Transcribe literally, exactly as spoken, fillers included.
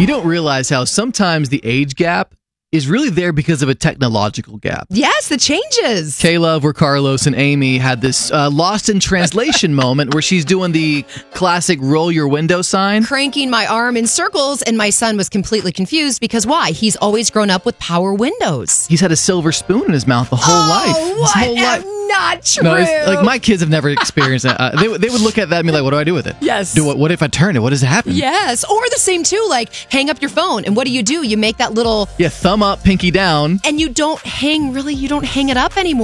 You don't realize how sometimes the age gap is really there because of a technological gap. Yes, the changes. K-Love, where Carlos and Amy had this uh, lost in translation moment where she's doing the classic roll your window sign. Cranking my arm in circles, and my son was completely confused because why? He's always grown up with power windows. He's had a silver spoon in his mouth the whole oh, life. His what? whole life. Not true. No, it's, like my kids have never experienced that. Uh, they, they would look at that and be like, what do I do with it? Yes. Do what, what if I turn it? What does happen? Yes. Or the same too, like hang up your phone. And what do you do? You make that little... Yeah, thumb up, pinky down. And you don't hang, really, you don't hang it up anymore.